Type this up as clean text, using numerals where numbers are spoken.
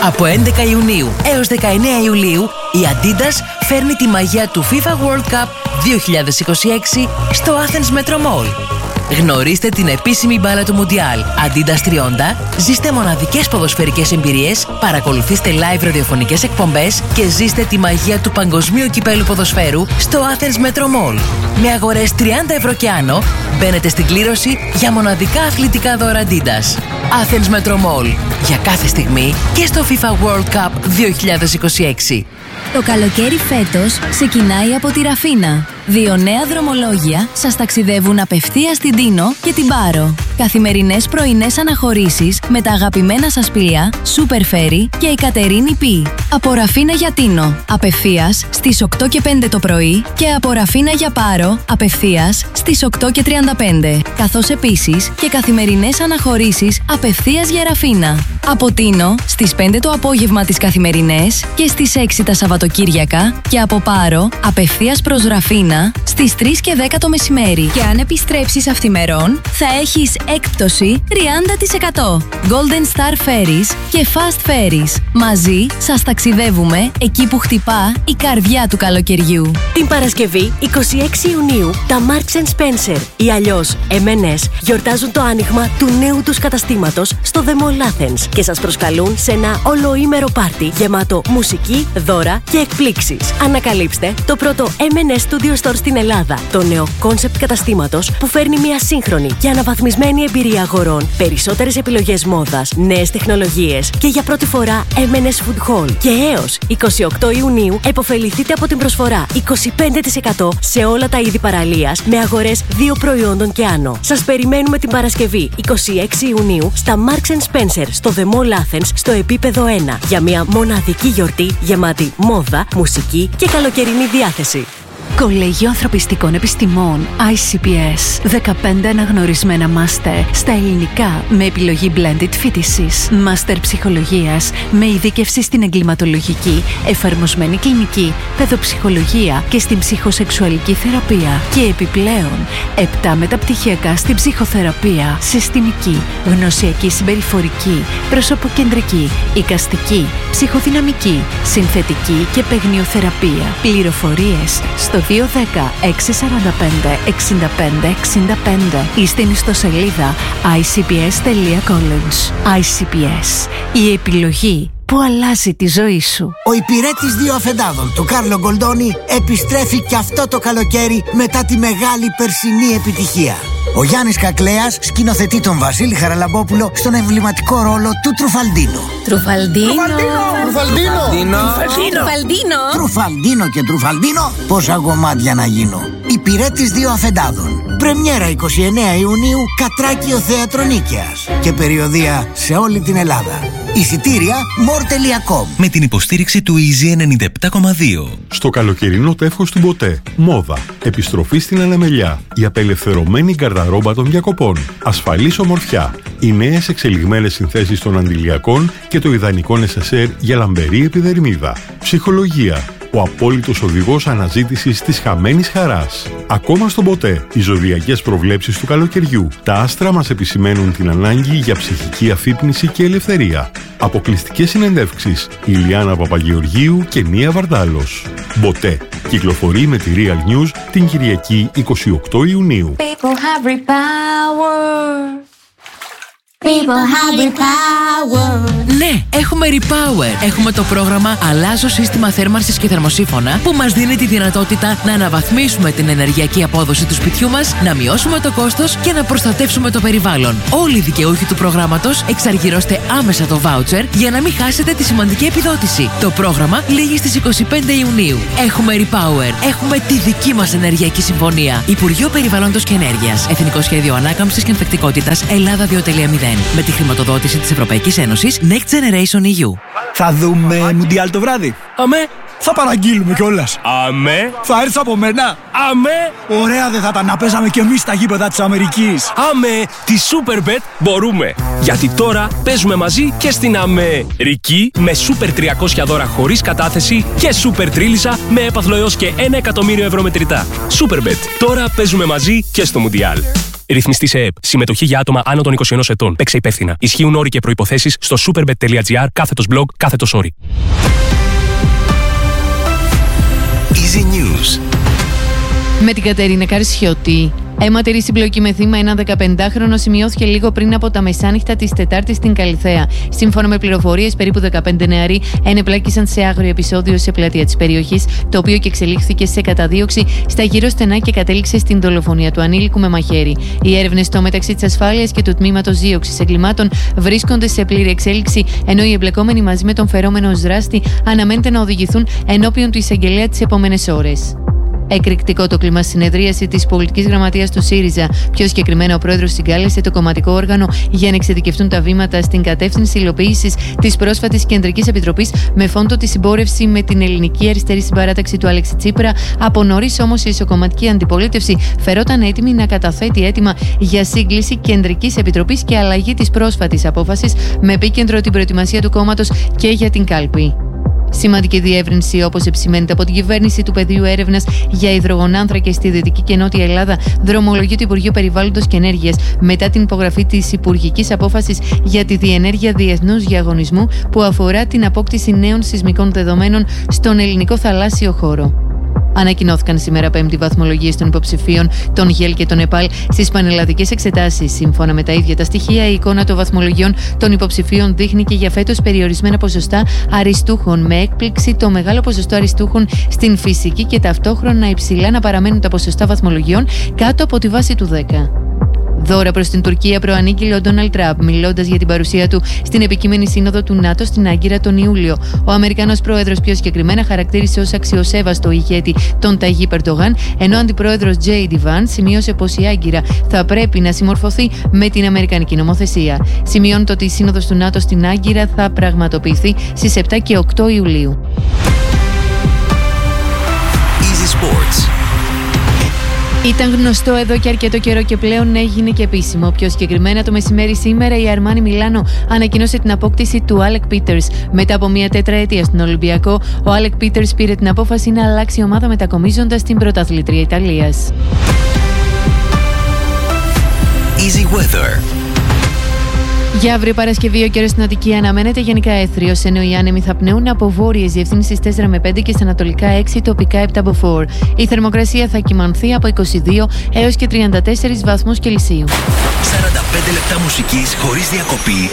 Από 11 Ιουνίου έως 19 Ιουλίου, η Adidas φέρνει τη μαγεία του FIFA World Cup 2026 στο Athens Metro Mall. Γνωρίστε την επίσημη μπάλα του Μουντιάλ Adidas 30, ζήστε μοναδικές ποδοσφαιρικές εμπειρίες, παρακολουθήστε live ραδιοφωνικές εκπομπές και ζήστε τη μαγεία του παγκοσμίου κυπέλου ποδοσφαίρου στο Athens Metro Mall. Με αγορές 30 ευρώ και άνω, μπαίνετε στην κλήρωση για μοναδικά αθλητικά δώρα Adidas. Athens Metro Mall. Για κάθε στιγμή και στο FIFA World Cup 2026. Το καλοκαίρι φέτος ξεκινάει από τη Ραφίνα. 2 νέα δρομολόγια σας ταξιδεύουν απευθείας στην Τίνο και την Πάρο. Καθημερινές πρωινές αναχωρήσεις με τα αγαπημένα σας πλοία Super Ferry και η Κατερίνη Π. Από Ραφίνα για Τίνο, απευθείας στις 8 και 5 το πρωί και από Ραφίνα για Πάρο, απευθείας στις 8 και 35. Καθώς επίσης και καθημερινές αναχωρήσεις απευθείας για Ραφίνα. Από Τίνο στις 5 το απόγευμα τις καθημερινές και στις 6 τα Σαββατοκύριακα και από Πάρο απευθείας προς Ραφίνα στις 3 και 10 το μεσημέρι. Και αν επιστρέψεις αυθημερών, θα έχεις έκπτωση 30%. Golden Star Ferries και Fast Ferries. Μαζί σας ταξιδεύουμε εκεί που χτυπά η καρδιά του καλοκαιριού. Την Παρασκευή 26 Ιουνίου, τα Marks & Spencer ή αλλιώς M&S γιορτάζουν το άνοιγμα του νέου τους καταστήματος στο The Mall Athens και σας προσκαλούν σε ένα ολοήμερο πάρτι γεμάτο μουσική, δώρα και εκπλήξεις. Ανακαλύψτε το πρώτο M&S Studio Store στην Ελλάδα, το νέο κόνσεπτ καταστήματος που φέρνει μια σύγχρονη και αναβαθμισμένη εμπειρία αγορών, περισσότερες επιλογές μόδας, νέες τεχνολογίες και για πρώτη φορά M&S Food Hall. Και έως 28 Ιουνίου επωφεληθείτε από την προσφορά 25% σε όλα τα είδη παραλίας με αγορές 2 προϊόντων και άνω. Σας περιμένουμε την Παρασκευή 26 Ιουνίου στα Marks & Spencer στο The Mall Athens στο επίπεδο 1 για μια μοναδική γιορτή γεμάτη μόδα, μουσική και καλοκαιρινή διάθεση. Κολέγιο Ανθρωπιστικών Επιστημών ICPS. 15 αναγνωρισμένα μάστερ στα ελληνικά με επιλογή blended φοιτησης. Μάστερ ψυχολογίας με ειδίκευση στην εγκληματολογική, εφαρμοσμένη κλινική, παιδοψυχολογία και στην ψυχοσεξουαλική θεραπεία. Και επιπλέον 7 μεταπτυχιακά στην ψυχοθεραπεία, συστημική, γνωσιακή συμπεριφορική, προσωποκεντρική, εικαστική, ψυχοδυναμική, συνθετική και παιγνιοθεραπεία. Πληροφορίες στο 210 645 65 ή στην ιστοσελίδα icps.college. ICPS. Η επιλογή που αλλάζει τη ζωή σου. Ο υπηρέτης 2 αφεντάδων, το Κάρλο Γκολντόνι, επιστρέφει και αυτό το καλοκαίρι μετά τη μεγάλη περσινή επιτυχία. Ο Γιάννης Κακλέας σκηνοθετεί τον Βασίλη Χαραλαμπόπουλο στον εμβληματικό ρόλο του Τρουφαλντίνο. Τρουφαλντίνο και Τρουφαλντίνο, πόσα κομμάτια να γίνω. Υπηρέτης 2 αφεντάδων. Πρεμιέρα 29 Ιουνίου, Κατράκιο Θέατρο Νίκαιας. Και περιοδεία σε όλη την Ελλάδα. Εισιτήρια more.com. Με την υποστήριξη του Easy 97,2. Στο καλοκαιρινό τεύχος του Μποτέ. Μόδα. Επιστροφή στην ανεμελιά. Η απελευθερωμένη γκαρδαρόμπα των διακοπών. Ασφαλής ομορφιά. Οι νέες εξελιγμένες συνθέσεις των αντιλιακών και το ιδανικό νεσεσέρ για λαμπερή επιδερμίδα. Ψυχολογία. Ο απόλυτος οδηγός αναζήτησης της χαμένης χαράς. Ακόμα στον Ποτέ, οι ζωδιακές προβλέψεις του καλοκαιριού. Τα άστρα μας επισημαίνουν την ανάγκη για ψυχική αφύπνιση και ελευθερία. Αποκλειστικές συνεντεύξεις. Ηλιάνα Παπαγεωργίου και Μία Βαρδάλος. Μποτέ. Κυκλοφορεί με τη Real News την Κυριακή 28 Ιουνίου. Ναι, έχουμε Repower. Έχουμε το πρόγραμμα Αλλάζω σύστημα θέρμανσης και θερμοσύφωνα που μας δίνει τη δυνατότητα να αναβαθμίσουμε την ενεργειακή απόδοση του σπιτιού μας, να μειώσουμε το κόστος και να προστατεύσουμε το περιβάλλον. Όλοι οι δικαιούχοι του προγράμματος εξαργυρώστε άμεσα το voucher για να μην χάσετε τη σημαντική επιδότηση. Το πρόγραμμα λήγει στις 25 Ιουνίου. Έχουμε Repower. Έχουμε τη δική μας ενεργειακή συμφωνία. Υπουργείο Περιβάλλοντος και Ενέργειας. Εθνικό Σχέδιο Ανάκαμψης και Ανθεκτικότητας Ελλάδα 2.0. Με τη χρηματοδότηση της Ευρωπαϊκής Ένωσης Next Generation EU. Θα δούμε Μουντιάλ το βράδυ. Αμέ. Θα παραγγείλουμε κιόλας. Αμέ. Θα έρθεις από μένα. Αμέ. Ωραία δεν θα τα να παίζαμε κι εμείς στα γήπεδα της Αμερικής. Αμέ. Τη Superbet μπορούμε. Γιατί τώρα παίζουμε μαζί και στην Αμερική με Super 300 δώρα χωρίς κατάθεση και Super Τρίλισσα με έπαθλο έως και 1 εκατομμύριο ευρώ μετρητά. Superbet. Τώρα παίζουμε μαζί και στο Μουντιάλ. Ρυθμιστή σε ΕΕΠ. Συμμετοχή για άτομα άνω των 21 ετών. Παίξε υπεύθυνα. Ισχύουν όροι και προϋποθέσεις στο superbet.gr/blog/όροι. Easy News. Με την Κατερίνα Καρσιώτη. Αίματηρη συμπλοκή με θύμα ένα 15χρονο σημειώθηκε λίγο πριν από τα μεσάνυχτα της Τετάρτης στην Καλιθέα. Σύμφωνα με πληροφορίες, περίπου 15 νεαροί ενεπλάκησαν σε άγριο επεισόδιο σε πλατεία της περιοχής, το οποίο και εξελίχθηκε σε καταδίωξη στα γύρω στενά και κατέληξε στην δολοφονία του ανήλικου με μαχαίρι. Οι έρευνες στο μεταξύ της ασφάλειας και του τμήματος δίωξης εγκλημάτων βρίσκονται σε πλήρη εξέλιξη, ενώ οι εμπλεκόμενοι μαζί με τον φερόμενο ως δράστη αναμένεται να οδηγηθούν ενώπιον του εισαγγελέα τις επόμενες ώρες. Εκρηκτικό το κλίμα συνεδρίαση της πολιτικής γραμματείας του ΣΥΡΙΖΑ. Πιο συγκεκριμένα, ο πρόεδρος συγκάλεσε το κομματικό όργανο για να εξειδικευτούν τα βήματα στην κατεύθυνση υλοποίησης της πρόσφατης Κεντρικής Επιτροπής με φόντο τη συμπόρευση με την ελληνική αριστερή συμπαράταξη του Αλέξη Τσίπρα. Από νωρίς όμως η ισοκομματική αντιπολίτευση φερόταν έτοιμη να καταθέτει αίτημα για σύγκληση Κεντρικής Επιτροπής και αλλαγή της πρόσφατης απόφασης, με επίκεντρο την προετοιμασία του κόμματος και για την κάλπη. Σημαντική διεύρυνση, όπως επισημαίνεται από την κυβέρνηση του Πεδίου Έρευνας για υδρογονάνθρακες στη Δυτική και Νότια Ελλάδα, δρομολογεί το Υπουργείο Περιβάλλοντος και Ενέργειας μετά την υπογραφή της Υπουργικής Απόφασης για τη διενέργεια διεθνούς διαγωνισμού που αφορά την απόκτηση νέων σεισμικών δεδομένων στον ελληνικό θαλάσσιο χώρο. Ανακοινώθηκαν σήμερα Πέμπτη βαθμολογίες των υποψηφίων, των ΓΕΛ και των ΕΠΑΛ στις πανελλαδικές εξετάσεις. Σύμφωνα με τα ίδια τα στοιχεία, η εικόνα των βαθμολογιών των υποψηφίων δείχνει και για φέτος περιορισμένα ποσοστά αριστούχων, με έκπληξη το μεγάλο ποσοστό αριστούχων στην φυσική και ταυτόχρονα υψηλά να παραμένουν τα ποσοστά βαθμολογιών κάτω από τη βάση του 10. Δώρα προς την Τουρκία προανήγγειλε ο Ντόναλντ Τραμπ, μιλώντας για την παρουσία του στην επικείμενη σύνοδο του ΝΑΤΟ στην Άγκυρα τον Ιούλιο. Ο Αμερικανός πρόεδρος πιο συγκεκριμένα χαρακτήρισε ως αξιοσέβαστο ηγέτη τον Ταγίπ Ερντογάν, ενώ ο αντιπρόεδρος J.D. Vance σημείωσε πως η Άγκυρα θα πρέπει να συμμορφωθεί με την αμερικανική νομοθεσία. Σημειώνεται ότι η σύνοδος του ΝΑΤΟ στην Άγκυρα θα πραγματοποιηθεί στις 7 και 8 Ιουλίου. Easy Sports. Ήταν γνωστό εδώ και αρκετό καιρό και πλέον έγινε και επίσημο. Πιο συγκεκριμένα το μεσημέρι σήμερα η Αρμάνι Μιλάνο ανακοίνωσε την απόκτηση του Άλεκ Πίτερς. Μετά από μια τετραετία στον Ολυμπιακό, ο Άλεκ Πίτερς πήρε την απόφαση να αλλάξει ομάδα μετακομίζοντας την πρωταθλήτρια Ιταλίας. Easy Weather. Για αύριο Παρασκευή ο καιρός στην Αττική αναμένεται γενικά έθριος, ενώ οι άνεμοι θα πνέουν από βόρειες διευθύνσεις 4 με 5 και στα ανατολικά 6, τοπικά 7 από 4. Η θερμοκρασία θα κυμανθεί από 22 έως και 34 βαθμούς Κελσίου. 45 λεπτά μουσικής χωρίς διακοπή